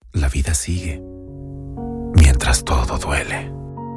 La vida sigue mientras todo duele.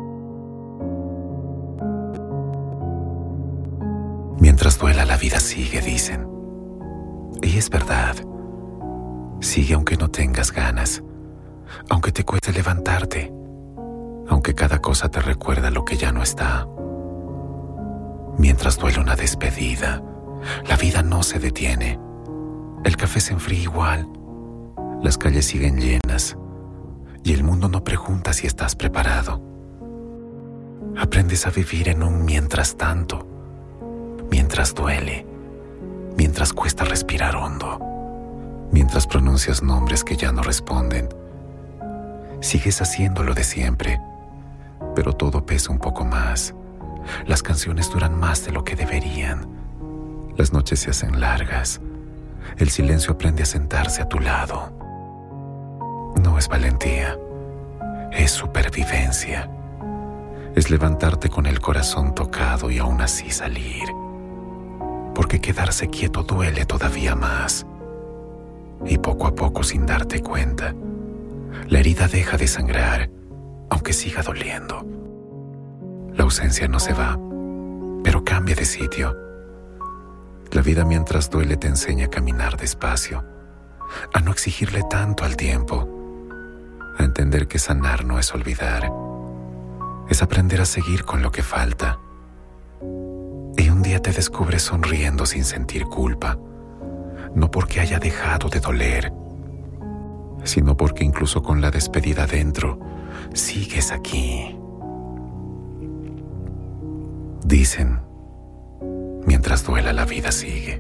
Mientras duela, la vida sigue, dicen. Y es verdad. Sigue aunque no tengas ganas, aunque te cueste levantarte, aunque cada cosa te recuerda lo que ya no está. Mientras duele una despedida, la vida no se detiene. El café se enfría igual, las calles siguen llenas y el mundo no pregunta si estás preparado. Aprendes a vivir en un mientras tanto, mientras duele, mientras cuesta respirar hondo, mientras pronuncias nombres que ya no responden. Sigues haciendo lo de siempre, pero todo pesa un poco más. Las canciones duran más de lo que deberían. Las noches se hacen largas. El silencio aprende a sentarse a tu lado. No es valentía, es supervivencia. Es levantarte con el corazón tocado y aún así salir. Porque quedarse quieto duele todavía más. Y poco a poco, sin darte cuenta, la herida deja de sangrar, aunque siga doliendo. La ausencia no se va, pero cambia de sitio. La vida mientras duele te enseña a caminar despacio, a no exigirle tanto al tiempo, a entender que sanar no es olvidar, es aprender a seguir con lo que falta. Y un día te descubres sonriendo sin sentir culpa, no porque haya dejado de doler, sino porque incluso con la despedida dentro, sigues aquí. Dicen, mientras duela la vida sigue.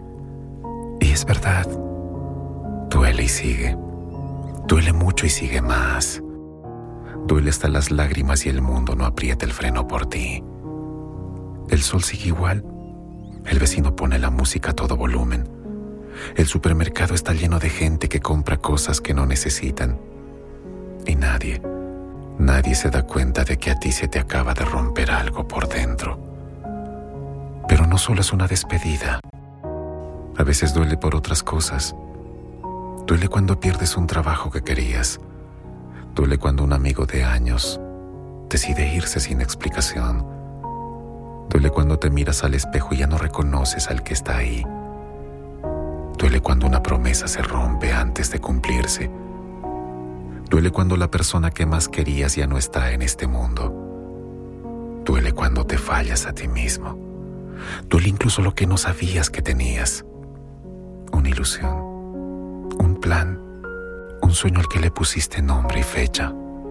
Y es verdad, duele y sigue. Duele mucho y sigue más. Duele hasta las lágrimas y el mundo no aprieta el freno por ti. El sol sigue igual. El vecino pone la música a todo volumen. El supermercado está lleno de gente que compra cosas que no necesitan. Y nadie se da cuenta de que a ti se te acaba de romper algo por dentro. Pero no solo es una despedida. A veces duele por otras cosas. Duele cuando pierdes un trabajo que querías. Duele cuando un amigo de años decide irse sin explicación. Duele cuando te miras al espejo y ya no reconoces al que está ahí. Duele cuando una promesa se rompe antes de cumplirse. Duele cuando la persona que más querías ya no está en este mundo. Duele cuando te fallas a ti mismo. Duele incluso lo que no sabías que tenías. Una ilusión, un plan, un sueño al que le pusiste nombre y fecha.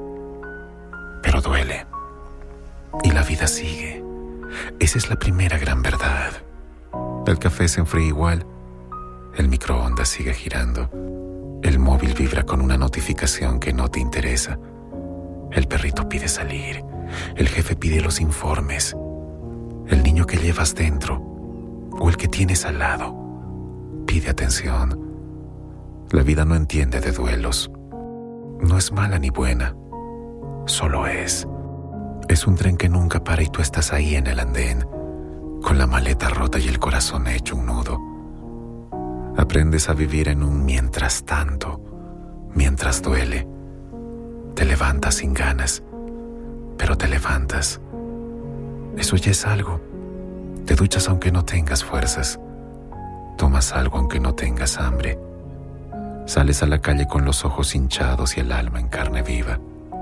Pero duele. Y la vida sigue. Esa es la primera gran verdad. El café se enfría igual. El microondas sigue girando. El móvil vibra con una notificación que no te interesa. El perrito pide salir. El jefe pide los informes. El niño que llevas dentro o el que tienes al lado pide atención. La vida no entiende de duelos. No es mala ni buena. Solo es. Es un tren que nunca para y tú estás ahí en el andén, con la maleta rota y el corazón hecho un nudo. Aprendes a vivir en un mientras tanto, mientras duele. Te levantas sin ganas, pero te levantas. Eso ya es algo. Te duchas aunque no tengas fuerzas. Tomas algo aunque no tengas hambre. Sales a la calle con los ojos hinchados y el alma en carne viva.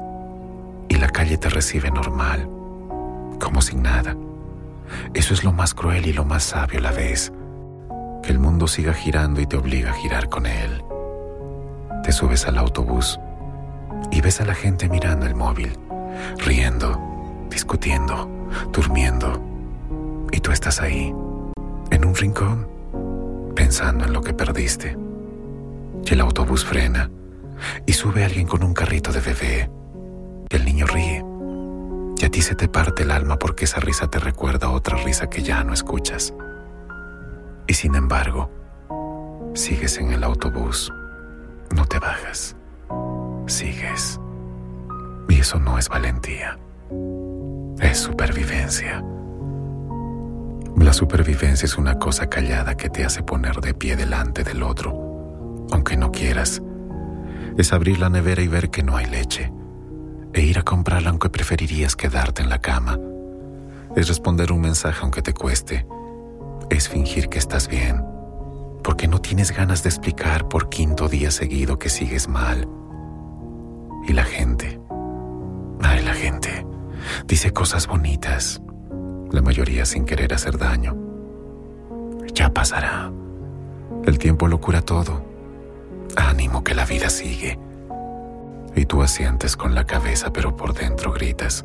Y la calle te recibe normal, como sin nada. Eso es lo más cruel y lo más sabio a la vez. Que el mundo siga girando y te obliga a girar con él. Te subes al autobús y ves a la gente mirando el móvil, riendo, discutiendo, durmiendo. Y tú estás ahí, en un rincón, pensando en lo que perdiste. Y el autobús frena y sube alguien con un carrito de bebé. Y el niño ríe. Y a ti se te parte el alma porque esa risa te recuerda a otra risa que ya no escuchas. Y sin embargo, sigues en el autobús. No te bajas. Sigues. Y eso no es valentía. Es supervivencia. La supervivencia es una cosa callada que te hace poner de pie delante del otro, aunque no quieras. Es abrir la nevera y ver que no hay leche, e ir a comprarla aunque preferirías quedarte en la cama. Es responder un mensaje aunque te cueste. Es fingir que estás bien, porque no tienes ganas de explicar por quinto día seguido que sigues mal. Y la gente, la gente, dice cosas bonitas, la mayoría sin querer hacer daño. Ya pasará. El tiempo lo cura todo. Ánimo que la vida sigue. Y tú asientes con la cabeza, pero por dentro gritas: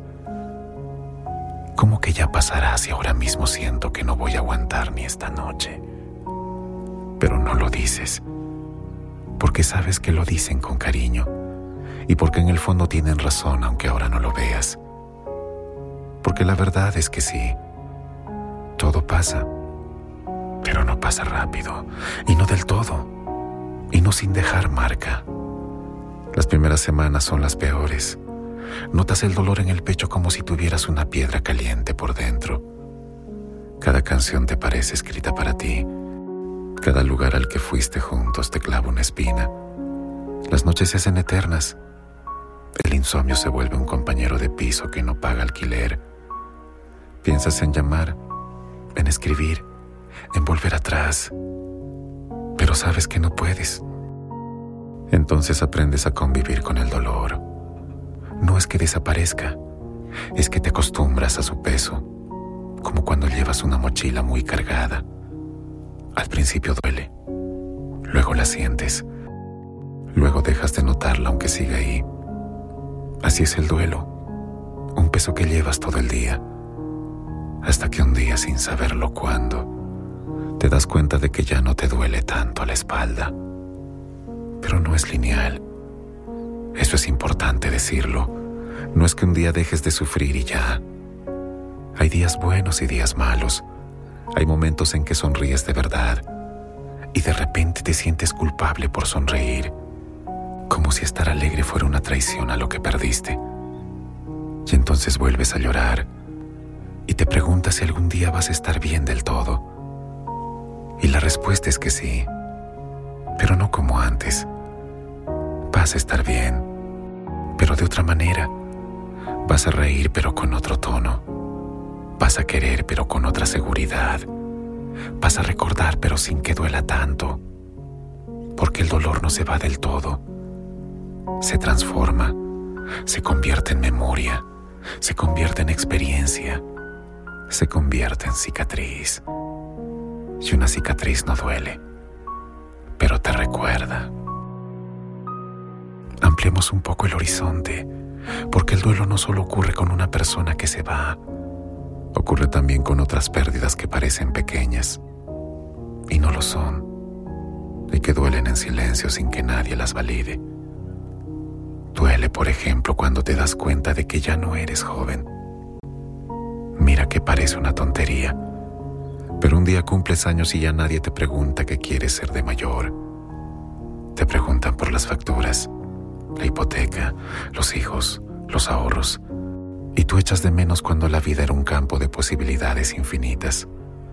¿cómo que ya pasará si ahora mismo siento que no voy a aguantar ni esta noche? Pero no lo dices, porque sabes que lo dicen con cariño y porque en el fondo tienen razón aunque ahora no lo veas. Porque la verdad es que sí, todo pasa, pero no pasa rápido y no del todo y no sin dejar marca. Las primeras semanas son las peores. Notas el dolor en el pecho como si tuvieras una piedra caliente por dentro. Cada canción te parece escrita para ti. Cada lugar al que fuiste juntos te clava una espina. Las noches se hacen eternas. El insomnio se vuelve un compañero de piso que no paga alquiler. Piensas en llamar, en escribir, en volver atrás, pero sabes que no puedes. Entonces aprendes a convivir con el dolor. No es que desaparezca, es que te acostumbras a su peso, como cuando llevas una mochila muy cargada. Al principio duele, luego la sientes, luego dejas de notarla aunque siga ahí. Así es el duelo, un peso que llevas todo el día, hasta que un día, sin saberlo cuándo, te das cuenta de que ya no te duele tanto la espalda. Pero no es lineal. Eso es importante decirlo. No es que un día dejes de sufrir y ya. Hay días buenos y días malos. Hay momentos en que sonríes de verdad y de repente te sientes culpable por sonreír, como si estar alegre fuera una traición a lo que perdiste. Y entonces vuelves a llorar y te preguntas si algún día vas a estar bien del todo. Y la respuesta es que sí, pero no como antes. Vas a estar bien, pero de otra manera. Vas a reír, pero con otro tono. Vas a querer, pero con otra seguridad. Vas a recordar, pero sin que duela tanto. Porque el dolor no se va del todo. Se transforma, se convierte en memoria, se convierte en experiencia, se convierte en cicatriz. Y una cicatriz no duele, pero te recuerda. Ampliemos un poco el horizonte, porque el duelo no solo ocurre con una persona que se va, ocurre también con otras pérdidas que parecen pequeñas y no lo son, y que duelen en silencio sin que nadie las valide. Duele, por ejemplo, cuando te das cuenta de que ya no eres joven. Mira que parece una tontería, pero un día cumples años y ya nadie te pregunta qué quieres ser de mayor. Te preguntan por las facturas, la hipoteca, los hijos, los ahorros, y tú echas de menos cuando la vida era un campo de posibilidades infinitas.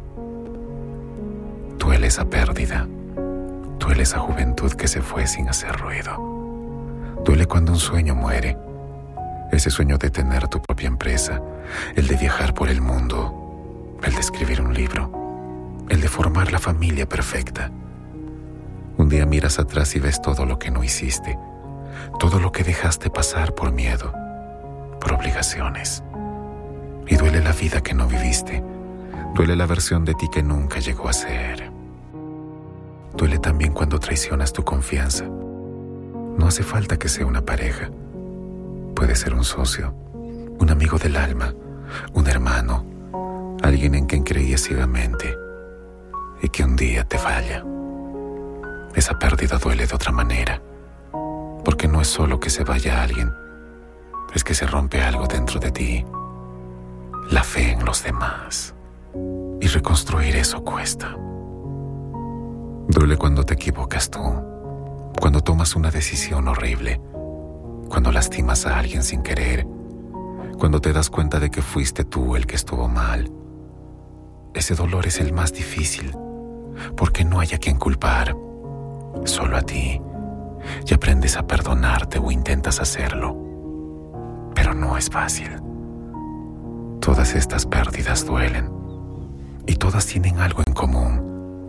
Duele esa pérdida, duele esa juventud que se fue sin hacer ruido. Duele cuando un sueño muere, ese sueño de tener tu propia empresa, el de viajar por el mundo, el de escribir un libro, el de formar la familia perfecta. Un día miras atrás y ves todo lo que no hiciste, todo lo que dejaste pasar por miedo, por obligaciones. Y duele la vida que no viviste, duele la versión de ti que nunca llegó a ser. Duele también cuando traicionas tu confianza. No hace falta que sea una pareja. Puede ser un socio, un amigo del alma, un hermano, alguien en quien creías ciegamente y que un día te falla. Esa pérdida duele de otra manera, porque no es solo que se vaya alguien, es que se rompe algo dentro de ti, la fe en los demás, y reconstruir eso cuesta. Duele cuando te equivocas tú, cuando tomas una decisión horrible, cuando lastimas a alguien sin querer, cuando te das cuenta de que fuiste tú el que estuvo mal. Ese dolor es el más difícil, porque no hay a quien culpar, solo a ti. y aprendes a perdonarte o intentas hacerlo. Pero no es fácil. Todas estas pérdidas duelen y todas tienen algo en común.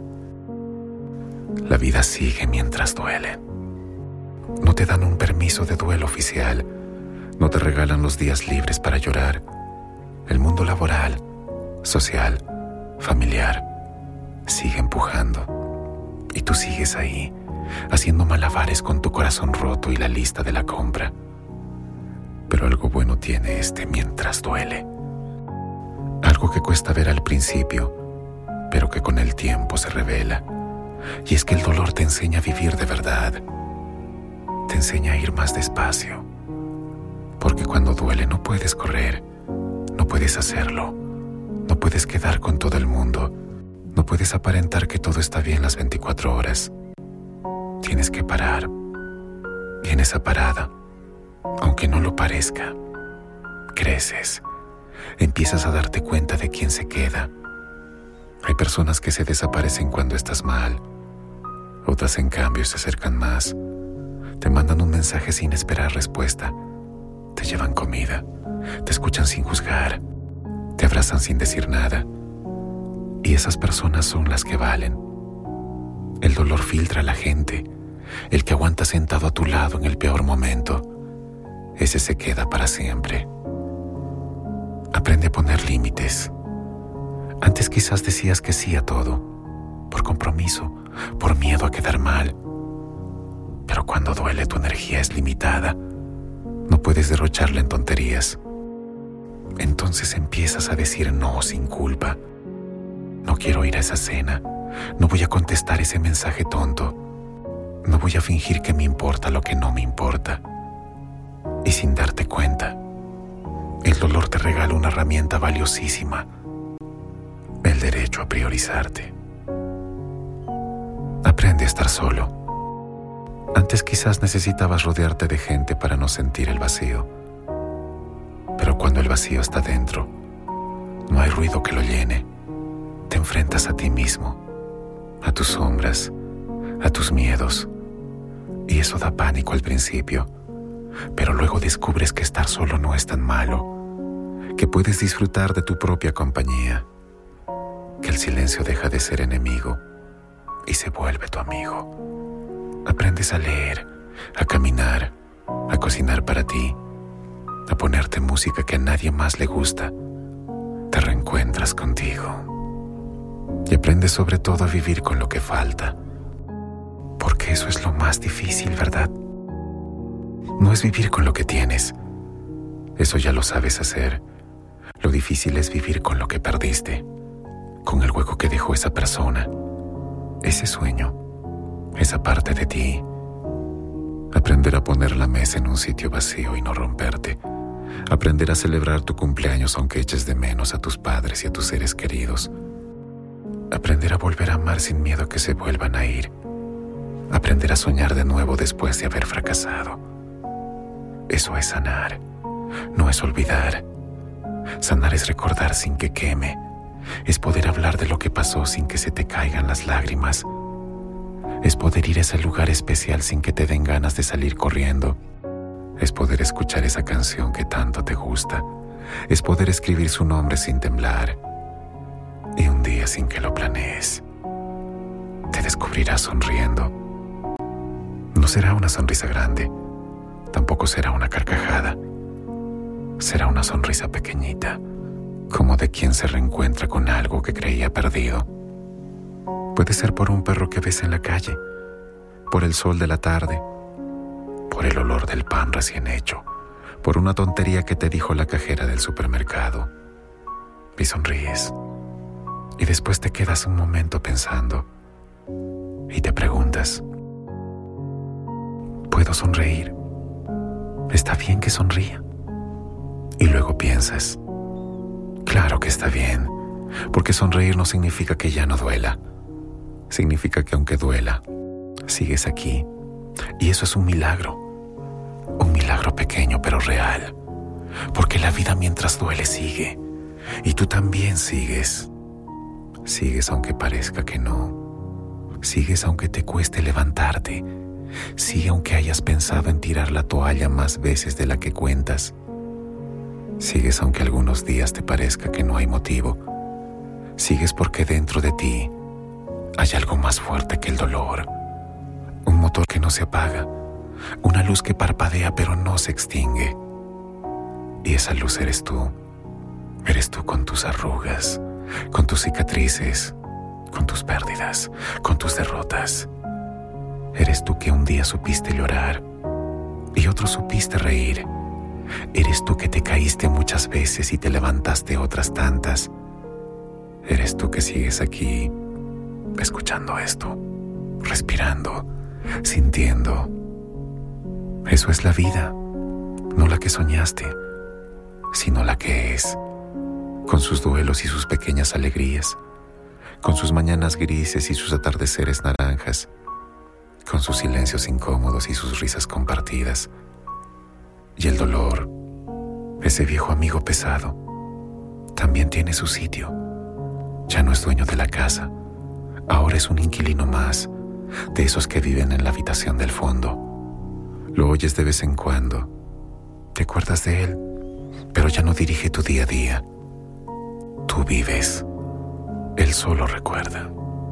La vida sigue mientras duele. No te dan un permiso de duelo oficial, no te regalan los días libres para llorar. El mundo laboral, social, familiar, sigue empujando y tú sigues ahí, haciendo malabares con tu corazón roto y la lista de la compra. Pero algo bueno tiene mientras duele. Algo que cuesta ver al principio, pero que con el tiempo se revela. Y es que el dolor te enseña a vivir de verdad. Te enseña a ir más despacio. Porque cuando duele no puedes correr, no puedes hacerlo, no puedes quedar con todo el mundo, no puedes aparentar que todo está bien las 24 horas. Tienes que parar. Y en esa parada, aunque no lo parezca, creces. Empiezas a darte cuenta de quién se queda. Hay personas que se desaparecen cuando estás mal. Otras, en cambio, se acercan más. Te mandan un mensaje sin esperar respuesta. Te llevan comida. Te escuchan sin juzgar. Te abrazan sin decir nada. Y esas personas son las que valen. El dolor filtra a la gente. El que aguanta sentado a tu lado en el peor momento, ese se queda para siempre. Aprende a poner límites. Antes quizás decías que sí a todo, por compromiso, por miedo a quedar mal. Pero cuando duele tu energía es limitada. No puedes derrocharla en tonterías. Entonces empiezas a decir no sin culpa. No quiero ir a esa cena. No voy a contestar ese mensaje tonto. No voy a fingir que me importa lo que no me importa. Y sin darte cuenta, el dolor te regala una herramienta valiosísima: el derecho a priorizarte. Aprende a estar solo. Antes quizás necesitabas rodearte de gente para no sentir el vacío. Pero cuando el vacío está dentro, no hay ruido que lo llene. Te enfrentas a ti mismo, a tus sombras, a tus miedos. Y eso da pánico al principio, pero luego descubres que estar solo no es tan malo, que puedes disfrutar de tu propia compañía, que el silencio deja de ser enemigo y se vuelve tu amigo. Aprendes a leer, a caminar, a cocinar para ti, a ponerte música que a nadie más le gusta. Te reencuentras contigo y aprendes sobre todo a vivir con lo que falta. Porque eso es lo más difícil, ¿verdad? No es vivir con lo que tienes. Eso ya lo sabes hacer. Lo difícil es vivir con lo que perdiste, con el hueco que dejó esa persona, ese sueño, esa parte de ti. Aprender a poner la mesa en un sitio vacío y no romperte. Aprender a celebrar tu cumpleaños aunque eches de menos a tus padres y a tus seres queridos. Aprender a volver a amar sin miedo a que se vuelvan a ir. Aprender a soñar de nuevo después de haber fracasado. Eso es sanar, no es olvidar. Sanar es recordar sin que queme. Es poder hablar de lo que pasó sin que se te caigan las lágrimas. Es poder ir a ese lugar especial sin que te den ganas de salir corriendo. Es poder escuchar esa canción que tanto te gusta. Es poder escribir su nombre sin temblar. Y un día, sin que lo planees, te descubrirás sonriendo. No será una sonrisa grande, tampoco será una carcajada. Será una sonrisa pequeñita, como de quien se reencuentra con algo que creía perdido. Puede ser por un perro que ves en la calle, por el sol de la tarde, por el olor del pan recién hecho, por una tontería que te dijo la cajera del supermercado. Y sonríes. Y después te quedas un momento pensando y te preguntas: ¿puedo sonreír? ¿Está bien que sonría? Y luego piensas: claro que está bien, porque sonreír no significa que ya no duela. Significa que aunque duela, sigues aquí. Y eso es un milagro pequeño pero real, porque la vida mientras duele sigue, y tú también sigues. Sigues aunque parezca que no. Sigues aunque te cueste levantarte, Sigue aunque hayas pensado en tirar la toalla más veces de la que cuentas. Sigues aunque algunos días te parezca que no hay motivo. Sigues porque dentro de ti hay algo más fuerte que el dolor. Un motor que no se apaga, una luz que parpadea pero no se extingue. Y esa luz eres tú. Eres tú con tus arrugas, con tus cicatrices, con tus pérdidas, con tus derrotas. Eres tú que un día supiste llorar y otro supiste reír. Eres tú que te caíste muchas veces y te levantaste otras tantas. Eres tú que sigues aquí, escuchando esto, respirando, sintiendo. Eso es la vida, no la que soñaste, sino la que es, con sus duelos y sus pequeñas alegrías, con sus mañanas grises y sus atardeceres naranjas, con sus silencios incómodos y sus risas compartidas. Y el dolor, ese viejo amigo pesado, también tiene su sitio. Ya no es dueño de la casa, ahora es un inquilino más, de esos que viven en la habitación del fondo. Lo oyes de vez en cuando, te acuerdas de él, pero ya no dirige tu día a día. Tú vives, él solo recuerda.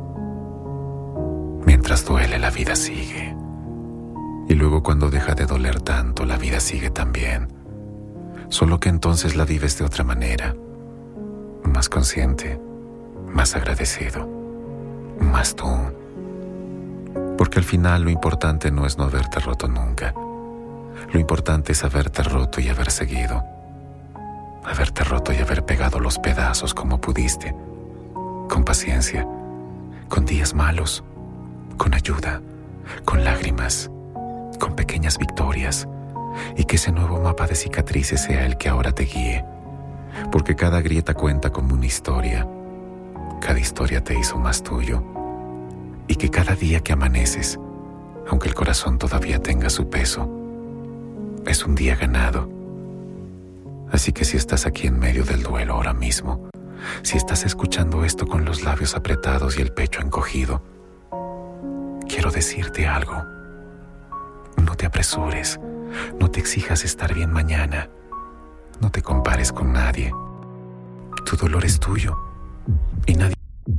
Mientras duele, la vida sigue. Y luego cuando deja de doler tanto, la vida sigue también. Solo que entonces la vives de otra manera, más consciente, más agradecido, más tú. Porque al final lo importante no es no haberte roto nunca. Lo importante es haberte roto y haber seguido. Haberte roto y haber pegado los pedazos como pudiste, con paciencia, con días malos, con ayuda, con lágrimas, con pequeñas victorias, y que ese nuevo mapa de cicatrices sea el que ahora te guíe, porque cada grieta cuenta como una historia, cada historia te hizo más tuyo, y que cada día que amaneces, aunque el corazón todavía tenga su peso, es un día ganado. Así que si estás aquí en medio del duelo ahora mismo, si estás escuchando esto con los labios apretados y el pecho encogido, quiero decirte algo. No te apresures, no te exijas estar bien mañana, no te compares con nadie. Tu dolor es tuyo y nadie...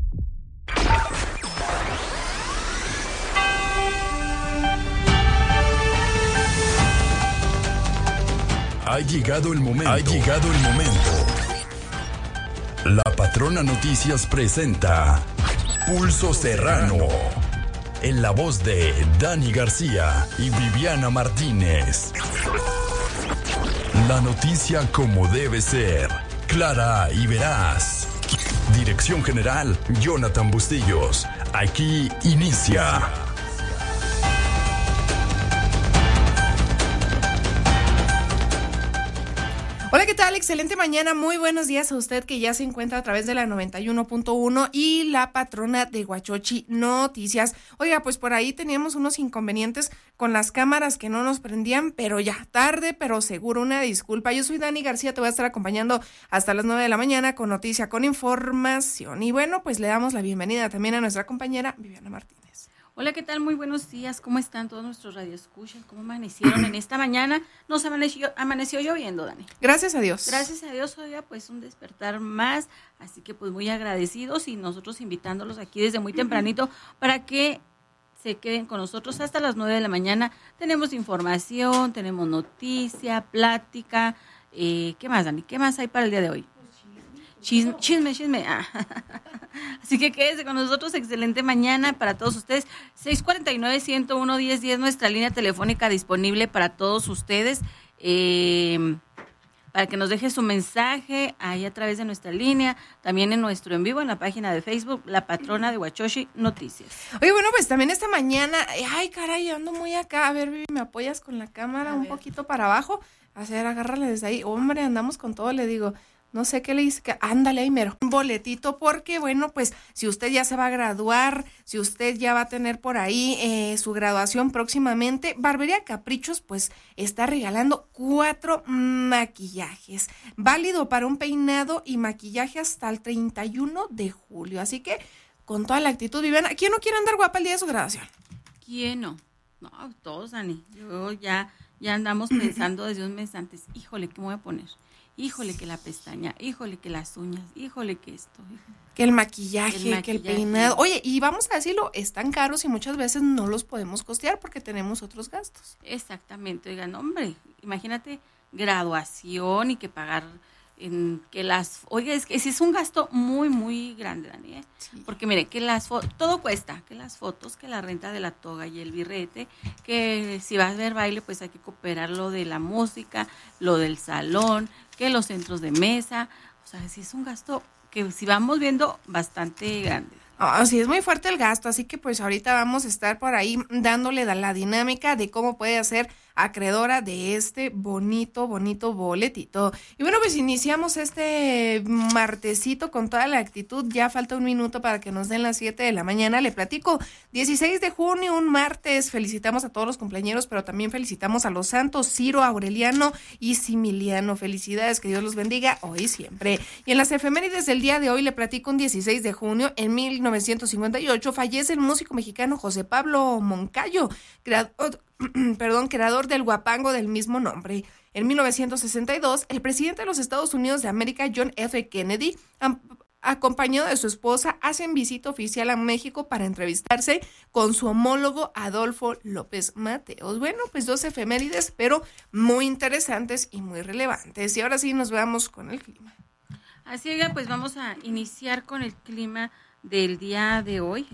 Ha llegado el momento. Ha llegado el momento. La Patrona Noticias presenta Pulso Serrano, en la voz de Dani García y Viviana Martínez. La noticia como debe ser, clara y veraz. Dirección General, Jonathan Bustillos. Aquí inicia. Hola, ¿qué tal? Excelente mañana, muy buenos días a usted que ya se encuentra a través de la 91.1 y la Patrona de Huachochi Noticias. Oiga, pues por ahí teníamos unos inconvenientes con las cámaras que no nos prendían, pero ya tarde, pero seguro, una disculpa. Yo soy Dani García, te voy a estar acompañando hasta las 9 de la mañana con noticia, con información. Y bueno, pues le damos la bienvenida también a nuestra compañera Viviana Martínez. Hola, ¿qué tal? Muy buenos días. ¿Cómo están todos nuestros radioescuchas? ¿Cómo amanecieron en esta mañana? Nos amaneció lloviendo, Dani. Gracias a Dios. Gracias a Dios, oiga, pues un despertar más. Así que pues muy agradecidos y nosotros invitándolos aquí desde muy tempranito para que se queden con nosotros hasta las 9 de la mañana. Tenemos información, tenemos noticia, plática. ¿Qué más, Dani? ¿Qué más hay para el día de hoy? Chisme. Así que quédese con nosotros. Excelente mañana para todos ustedes. 649-101-1010, nuestra línea telefónica disponible para todos ustedes. Para que nos deje su mensaje ahí a través de nuestra línea, también en nuestro en vivo en la página de Facebook, La Patrona de Huachochi Noticias. Oye, bueno, pues también esta mañana, ay, caray, ando muy acá. A ver, Vivi, ¿me apoyas con la cámara un poquito para abajo? A ver, agárrale desde ahí. Hombre, andamos con todo, le digo. No sé qué le dice, que ándale ahí mero, un boletito, porque bueno, pues si usted ya se va a graduar, si usted ya va a tener por ahí su graduación próximamente, Barbería Caprichos pues está regalando 4 maquillajes, válido para un peinado y maquillaje hasta el 31 de julio, así que con toda la actitud, Viviana, ¿quién no quiere andar guapa el día de su graduación? ¿Quién no? No, todos, Dani. Yo ya andamos pensando desde un mes antes, híjole, ¿qué me voy a poner? Híjole, que la pestaña, híjole, que las uñas, híjole, que esto. Que el maquillaje, que el peinado. Oye, y vamos a decirlo, están caros y muchas veces no los podemos costear porque tenemos otros gastos. Exactamente, oigan, hombre, imagínate graduación y que pagar oiga, es que ese es un gasto muy, muy grande, Dani, ¿eh? Sí. Porque mire, todo cuesta, que las fotos, que la renta de la toga y el birrete, que si vas a ver baile, pues hay que cooperar lo de la música, lo del salón, que los centros de mesa, o sea, sí es un gasto que si vamos viendo bastante grande. Sí, es muy fuerte el gasto, así que pues ahorita vamos a estar por ahí dándole la dinámica de cómo puede ser acreedora de este bonito boletito. Y bueno, pues iniciamos este martesito con toda la actitud. Ya falta un minuto para que nos den las 7 de la mañana. Le platico, 16 de junio, un martes. Felicitamos a todos los cumpleañeros, pero también felicitamos a los santos Ciro, Aureliano y Similiano. Felicidades, que Dios los bendiga hoy y siempre. Y en las efemérides del día de hoy le platico, un 16 de junio, en 1958, fallece el músico mexicano José Pablo Moncayo, creador del guapango del mismo nombre. En 1962, el presidente de los Estados Unidos de América, John F. Kennedy, acompañado de su esposa, hacen visita oficial a México para entrevistarse con su homólogo Adolfo López Mateos. Bueno, pues 2 efemérides, pero muy interesantes y muy relevantes. Y ahora sí nos vamos con el clima. Así es, pues vamos a iniciar con el clima del día de hoy.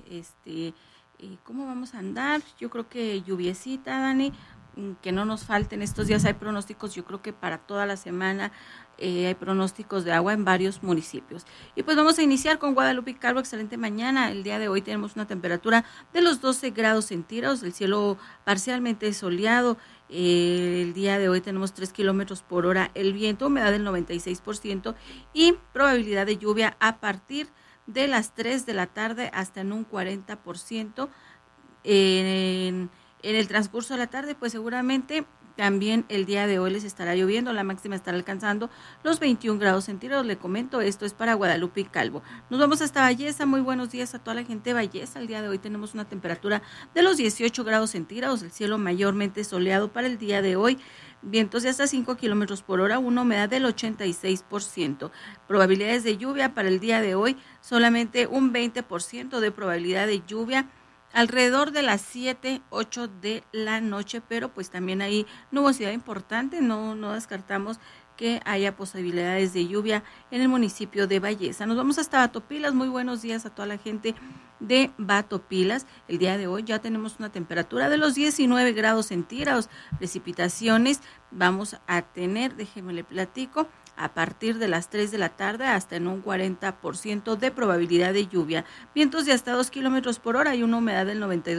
¿Cómo vamos a andar? Yo creo que lluviecita, Dani, que no nos falten estos días. Hay pronósticos, yo creo que para toda la semana hay pronósticos de agua en varios municipios. Y pues vamos a iniciar con Guadalupe y Calvo. Excelente mañana. El día de hoy tenemos una temperatura de los 12 grados centígrados, el cielo parcialmente soleado. El día de hoy tenemos 3 kilómetros por hora el viento, humedad del 96% y probabilidad de lluvia a partir de las 3 de la tarde hasta en un 40%. En el transcurso de la tarde, pues seguramente también el día de hoy les estará lloviendo, la máxima estará alcanzando los 21 grados centígrados. Le comento, esto es para Guadalupe y Calvo. Nos vamos hasta Ballesa. Muy buenos días a toda la gente de Ballesa. El día de hoy tenemos una temperatura de los 18 grados centígrados, el cielo mayormente soleado para el día de hoy. Vientos de hasta 5 kilómetros por hora, una humedad del 86%. Probabilidades de lluvia para el día de hoy, solamente un 20% de probabilidad de lluvia alrededor de las 7, 8 de la noche, pero pues también hay nubosidad importante, no descartamos que haya posibilidades de lluvia en el municipio de Ballesa. Nos vamos hasta Batopilas. Muy buenos días a toda la gente de Batopilas. El día de hoy ya tenemos una temperatura de los 19 grados centígrados. Precipitaciones vamos a tener, déjeme le platico, a partir de las 3 de la tarde hasta en un 40% de probabilidad de lluvia. Vientos de hasta 2 kilómetros por hora y una humedad del 92%.